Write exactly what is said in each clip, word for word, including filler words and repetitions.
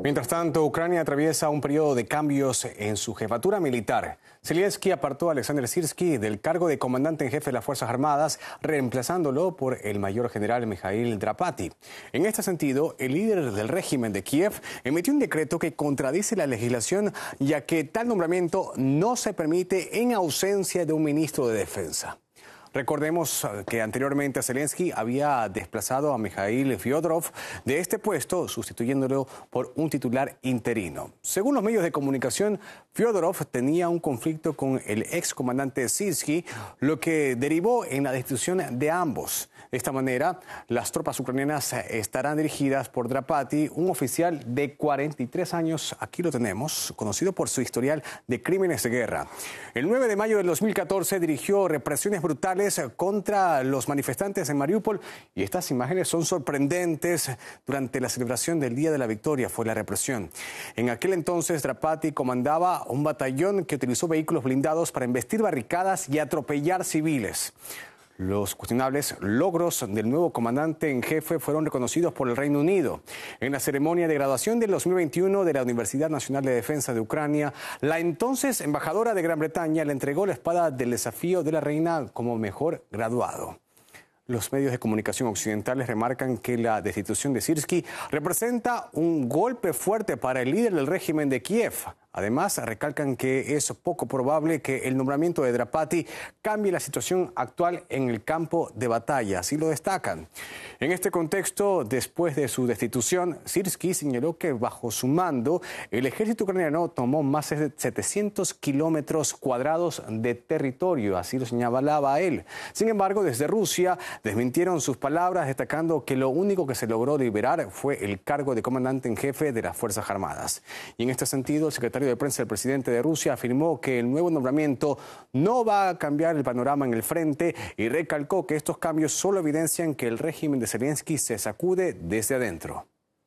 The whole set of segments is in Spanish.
Mientras tanto, Ucrania atraviesa un periodo de cambios en su jefatura militar. Zelensky apartó a Alexander Sirski del cargo de comandante en jefe de las Fuerzas Armadas, reemplazándolo por el mayor general Mikhail Drapati. En este sentido, el líder del régimen de Kiev emitió un decreto que contradice la legislación, ya que tal nombramiento no se permite en ausencia de un ministro de defensa. Recordemos que anteriormente Zelensky había desplazado a Mikhail Fyodorov de este puesto, sustituyéndolo por un titular interino. Según los medios de comunicación, Fyodorov tenía un conflicto con el excomandante Sirski, lo que derivó en la destitución de ambos. De esta manera, las tropas ucranianas estarán dirigidas por Drapati, un oficial de cuarenta y tres años, aquí lo tenemos, conocido por su historial de crímenes de guerra. El nueve de mayo del dos mil catorce dirigió represiones brutales contra los manifestantes en Mariupol, y estas imágenes son sorprendentes. Durante la celebración del Día de la Victoria fue la represión. En aquel entonces, Drapati comandaba un batallón que utilizó vehículos blindados para embestir barricadas y atropellar civiles. Los cuestionables logros del nuevo comandante en jefe fueron reconocidos por el Reino Unido. En la ceremonia de graduación del dos mil veintiuno de la Universidad Nacional de Defensa de Ucrania, la entonces embajadora de Gran Bretaña le entregó la espada del desafío de la reina como mejor graduado. Los medios de comunicación occidentales remarcan que la destitución de Sirski representa un golpe fuerte para el líder del régimen de Kiev. Además, recalcan que es poco probable que el nombramiento de Drapati cambie la situación actual en el campo de batalla. Así lo destacan. En este contexto, después de su destitución, Sirski señaló que bajo su mando, el ejército ucraniano tomó más de setecientos kilómetros cuadrados de territorio. Así lo señalaba él. Sin embargo, desde Rusia desmintieron sus palabras, destacando que lo único que se logró liberar fue el cargo de comandante en jefe de las Fuerzas Armadas. Y en este sentido, el secretario de prensa del presidente de Rusia afirmó que el nuevo nombramiento no va a cambiar el panorama en el frente y recalcó que estos cambios solo evidencian que el régimen de Zelensky se sacude desde adentro.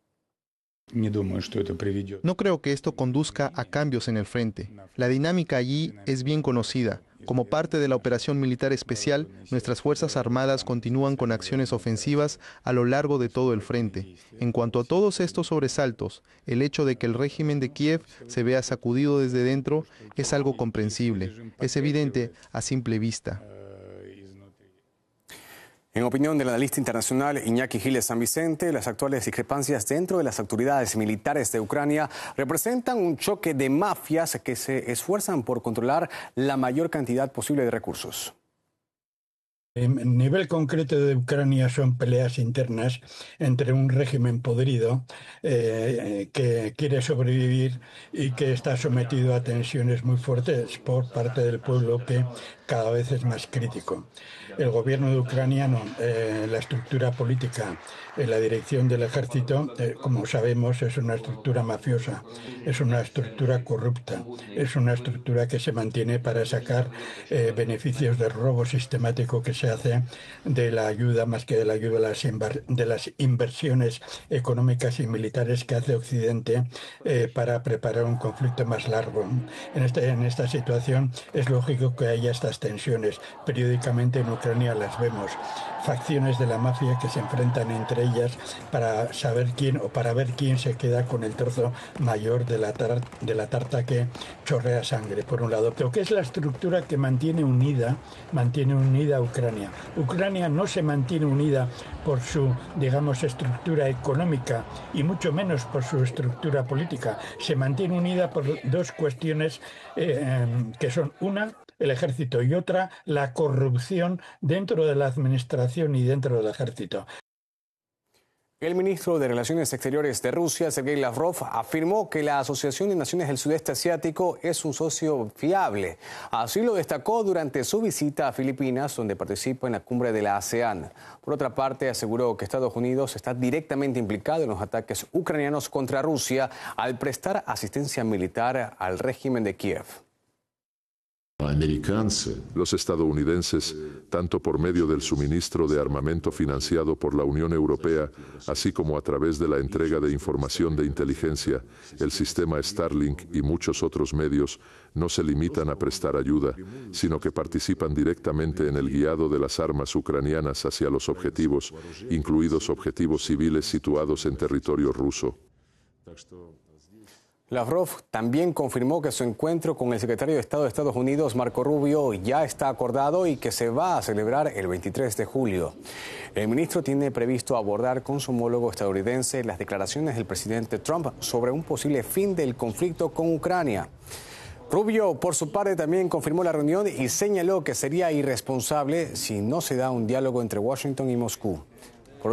No creo que esto conduzca a cambios en el frente. La dinámica allí es bien conocida. Como parte de la operación militar especial, nuestras Fuerzas Armadas continúan con acciones ofensivas a lo largo de todo el frente. En cuanto a todos estos sobresaltos, el hecho de que el régimen de Kiev se vea sacudido desde dentro es algo comprensible. Es evidente a simple vista. En opinión del analista internacional Iñaki Giles San Vicente, las actuales discrepancias dentro de las autoridades militares de Ucrania representan un choque de mafias que se esfuerzan por controlar la mayor cantidad posible de recursos. En nivel concreto de Ucrania son peleas internas entre un régimen podrido eh, que quiere sobrevivir y que está sometido a tensiones muy fuertes por parte del pueblo, que cada vez es más crítico. El gobierno de ucraniano, eh, la estructura política, eh, la dirección del ejército, eh, como sabemos, es una estructura mafiosa, es una estructura corrupta, es una estructura que se mantiene para sacar eh, beneficios del robo sistemático que se hace de la ayuda, más que de la ayuda, de las, de las inversiones económicas y militares que hace Occidente eh, para preparar un conflicto más largo. En, este, en esta situación es lógico que haya estas tensiones. Periódicamente en Ucrania las vemos. Facciones de la mafia que se enfrentan entre ellas para saber quién o para ver quién se queda con el trozo mayor de la, tar de la tarta que chorrea sangre, por un lado. Pero ¿qué es la estructura que mantiene unida, mantiene unida a Ucrania? Ucrania no se mantiene unida por su, digamos, estructura económica y mucho menos por su estructura política. Se mantiene unida por dos cuestiones eh, que son: una, el ejército, y otra, la corrupción dentro de la administración y dentro del ejército. El ministro de Relaciones Exteriores de Rusia, Sergei Lavrov, afirmó que la Asociación de Naciones del Sudeste Asiático es un socio fiable. Así lo destacó durante su visita a Filipinas, donde participa en la cumbre de la ASEAN. Por otra parte, aseguró que Estados Unidos está directamente implicado en los ataques ucranianos contra Rusia al prestar asistencia militar al régimen de Kiev. Los estadounidenses, tanto por medio del suministro de armamento financiado por la Unión Europea, así como a través de la entrega de información de inteligencia, el sistema Starlink y muchos otros medios, no se limitan a prestar ayuda, sino que participan directamente en el guiado de las armas ucranianas hacia los objetivos, incluidos objetivos civiles situados en territorio ruso. Lavrov también confirmó que su encuentro con el secretario de Estado de Estados Unidos, Marco Rubio, ya está acordado y que se va a celebrar el veintitrés de julio. El ministro tiene previsto abordar con su homólogo estadounidense las declaraciones del presidente Trump sobre un posible fin del conflicto con Ucrania. Rubio, por su parte, también confirmó la reunión y señaló que sería irresponsable si no se da un diálogo entre Washington y Moscú.